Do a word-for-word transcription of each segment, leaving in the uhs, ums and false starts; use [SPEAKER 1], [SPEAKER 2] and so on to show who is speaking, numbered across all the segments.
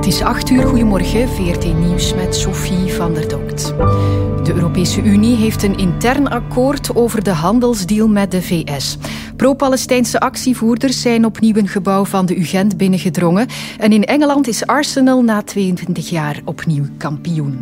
[SPEAKER 1] Het is acht uur, goedemorgen, V R T Nieuws met Sophie van der Dokt. De Europese Unie heeft een intern akkoord over de handelsdeal met de V S. Pro-Palestijnse actievoerders zijn opnieuw een gebouw van de UGent binnengedrongen. En in Engeland is Arsenal na tweeëntwintig jaar opnieuw kampioen.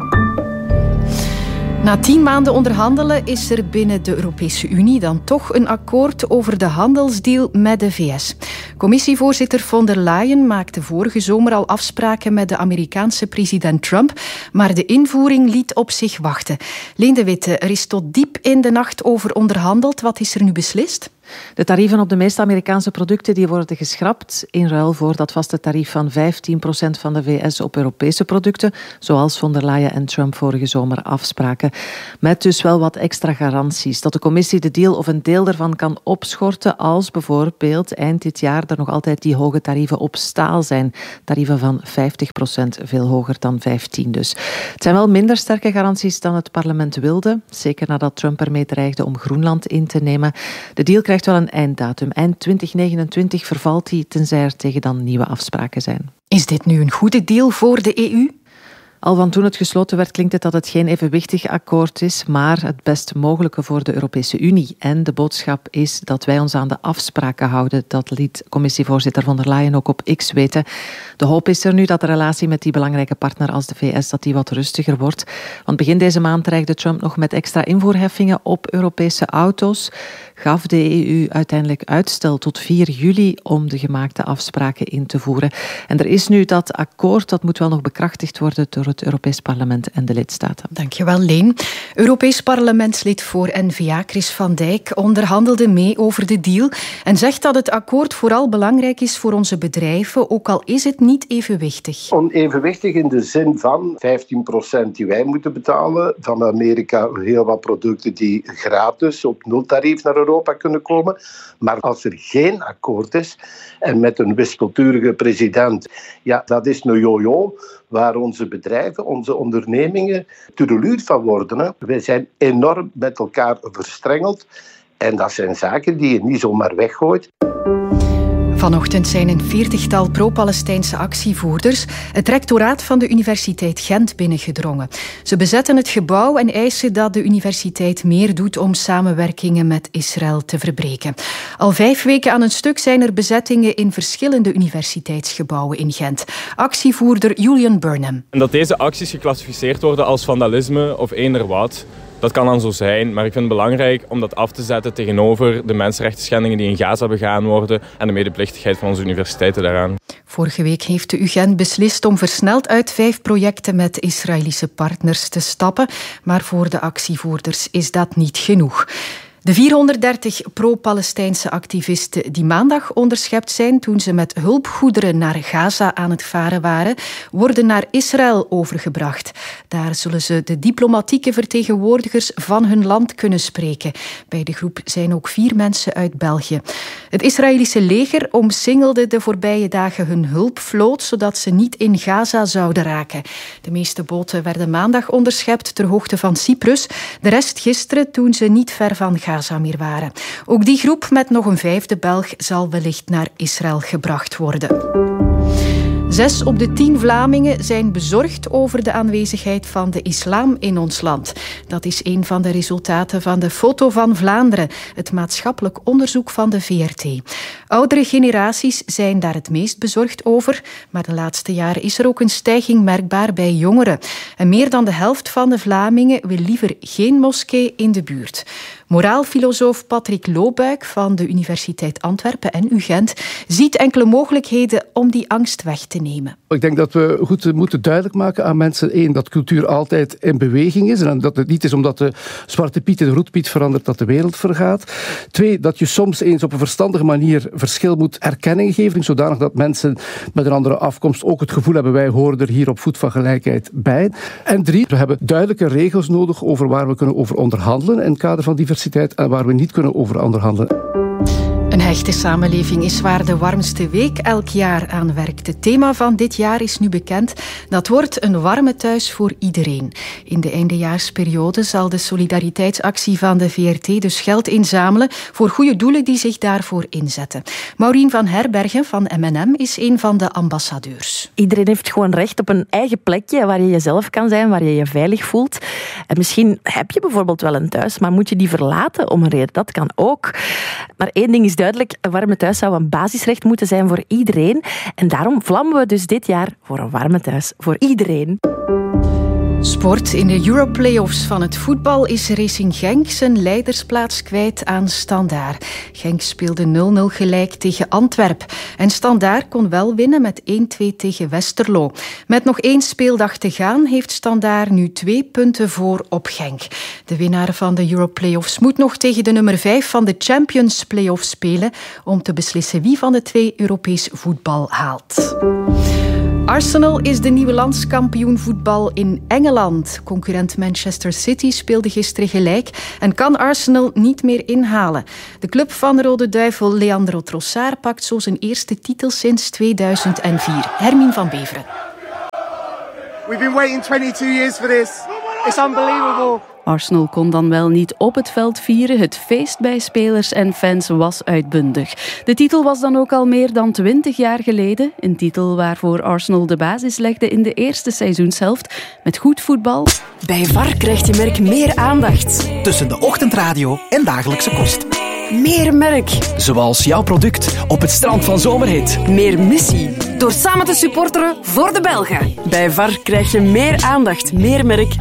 [SPEAKER 1] Na tien maanden onderhandelen is er binnen de Europese Unie dan toch een akkoord over de handelsdeal met de V S. Commissievoorzitter von der Leyen maakte vorige zomer al afspraken met de Amerikaanse president Trump, maar de invoering liet op zich wachten. Leen de Witte, er is tot diep in de nacht over onderhandeld. Wat is er nu beslist?
[SPEAKER 2] De tarieven op de meeste Amerikaanse producten die worden geschrapt in ruil voor dat vaste tarief van vijftien procent van de V S op Europese producten, zoals von der Leyen en Trump vorige zomer afspraken. Met dus wel wat extra garanties dat de commissie de deal of een deel ervan kan opschorten als bijvoorbeeld eind dit jaar er nog altijd die hoge tarieven op staal zijn. Tarieven van vijftig procent, veel hoger dan vijftien dus. Het zijn wel minder sterke garanties dan het parlement wilde, zeker nadat Trump ermee dreigde om Groenland in te nemen. De deal krijgt wel een einddatum. Eind twintig negenentwintig vervalt die, tenzij er tegen dan nieuwe afspraken zijn.
[SPEAKER 1] Is dit nu een goede deal voor de E U?
[SPEAKER 2] Al van toen het gesloten werd klinkt het dat het geen evenwichtig akkoord is, maar het best mogelijke voor de Europese Unie. En de boodschap is dat wij ons aan de afspraken houden. Dat liet commissievoorzitter von der Leyen ook op X weten. De hoop is er nu dat de relatie met die belangrijke partner als de V S dat die wat rustiger wordt. Want begin deze maand dreigde Trump nog met extra invoerheffingen op Europese auto's. Gaf de E U uiteindelijk uitstel tot vier juli om de gemaakte afspraken in te voeren. En er is nu dat akkoord, dat moet wel nog bekrachtigd worden door het Europees Parlement en de lidstaten.
[SPEAKER 1] Dankjewel, Leen. Europees parlementslid voor N V A, Chris van Dijk, onderhandelde mee over de deal en zegt dat het akkoord vooral belangrijk is voor onze bedrijven, ook al is het niet evenwichtig.
[SPEAKER 3] Onevenwichtig in de zin van vijftien procent die wij moeten betalen. Van Amerika heel wat producten die gratis op nultarief naar Europa kunnen komen. Maar als er geen akkoord is en met een wispelturige president, ja, dat is een jojo waar onze bedrijven, onze ondernemingen toedeluut van worden. Hè. Wij zijn enorm met elkaar verstrengeld en dat zijn zaken die je niet zomaar weggooit.
[SPEAKER 1] Vanochtend zijn een veertigtal pro-Palestijnse actievoerders het rectoraat van de Universiteit Gent binnengedrongen. Ze bezetten het gebouw en eisen dat de universiteit meer doet om samenwerkingen met Israël te verbreken. Al vijf weken aan een stuk zijn er bezettingen in verschillende universiteitsgebouwen in Gent. Actievoerder Julian Burnham.
[SPEAKER 4] En dat deze acties geclassificeerd worden als vandalisme of eender wat, dat kan dan zo zijn, maar ik vind het belangrijk om dat af te zetten tegenover de mensenrechtenschendingen die in Gaza begaan worden en de medeplichtigheid van onze universiteiten daaraan.
[SPEAKER 1] Vorige week heeft de U Gent beslist om versneld uit vijf projecten met Israëlische partners te stappen, maar voor de actievoerders is dat niet genoeg. De vierhonderddertig pro-Palestijnse activisten die maandag onderschept zijn toen ze met hulpgoederen naar Gaza aan het varen waren, worden naar Israël overgebracht. Daar zullen ze de diplomatieke vertegenwoordigers van hun land kunnen spreken. Bij de groep zijn ook vier mensen uit België. Het Israëlische leger omsingelde de voorbije dagen hun hulpvloot, zodat ze niet in Gaza zouden raken. De meeste boten werden maandag onderschept ter hoogte van Cyprus, de rest gisteren toen ze niet ver van Gaza meer waren. Ook die groep met nog een vijfde Belg zal wellicht naar Israël gebracht worden. Zes op de tien Vlamingen zijn bezorgd over de aanwezigheid van de islam in ons land. Dat is een van de resultaten van de Foto van Vlaanderen, het maatschappelijk onderzoek van de V R T. Oudere generaties zijn daar het meest bezorgd over, maar de laatste jaren is er ook een stijging merkbaar bij jongeren. En meer dan de helft van de Vlamingen wil liever geen moskee in de buurt. Moraalfilosoof Patrick Loobuik van de Universiteit Antwerpen en U Gent ziet enkele mogelijkheden om die angst weg te nemen.
[SPEAKER 5] Ik denk dat we goed moeten duidelijk maken aan mensen, één, dat cultuur altijd in beweging is en dat het niet is omdat de Zwarte Piet in de Roetpiet verandert dat de wereld vergaat. Twee, dat je soms eens op een verstandige manier verschil moet erkenning geven, zodanig dat mensen met een andere afkomst ook het gevoel hebben, wij horen er hier op voet van gelijkheid bij. En drie, we hebben duidelijke regels nodig over waar we kunnen over onderhandelen in het kader van diversiteit en waar we niet kunnen over onderhandelen.
[SPEAKER 1] Een hechte samenleving is waar de warmste week elk jaar aan werkt. Het thema van dit jaar is nu bekend. Dat wordt een warme thuis voor iedereen. In de eindejaarsperiode zal de solidariteitsactie van de V R T dus geld inzamelen voor goede doelen die zich daarvoor inzetten. Maureen van Herbergen van M en M is een van de ambassadeurs.
[SPEAKER 6] Iedereen heeft gewoon recht op een eigen plekje waar je jezelf kan zijn, waar je je veilig voelt. En misschien heb je bijvoorbeeld wel een thuis, maar moet je die verlaten om een reden? Dat kan ook. Maar één ding is duidelijk, een warme thuis zou een basisrecht moeten zijn voor iedereen. En daarom vlammen we dus dit jaar voor een warme thuis voor iedereen.
[SPEAKER 1] Sport. In de Europlayoffs van het voetbal is Racing Genk zijn leidersplaats kwijt aan Standaard. Genk speelde nul nul gelijk tegen Antwerpen. En Standaard kon wel winnen met één-twee tegen Westerlo. Met nog één speeldag te gaan heeft Standaard nu twee punten voor op Genk. De winnaar van de Europlayoffs moet nog tegen de nummer vijf van de Champions Playoffs spelen om te beslissen wie van de twee Europees voetbal haalt. Arsenal is de nieuwe landskampioen voetbal in Engeland. Concurrent Manchester City speelde gisteren gelijk en kan Arsenal niet meer inhalen. De club van Rode Duivel Leandro Trossard pakt zo zijn eerste titel sinds tweeduizend vier. Hermine van Beveren.
[SPEAKER 7] We've been waiting twenty-two years for this. It's unbelievable.
[SPEAKER 8] Arsenal kon dan wel niet op het veld vieren. Het feest bij spelers en fans was uitbundig. De titel was dan ook al meer dan twintig jaar geleden. Een titel waarvoor Arsenal de basis legde in de eerste seizoenshelft met goed voetbal.
[SPEAKER 9] Bij V A R krijgt je merk meer aandacht. Tussen de ochtendradio en dagelijkse kost. Meer merk. Zoals jouw product op het strand van Zomerhit. Meer missie. Door samen te supporteren voor de Belgen. Bij V A R krijg je meer aandacht, meer merk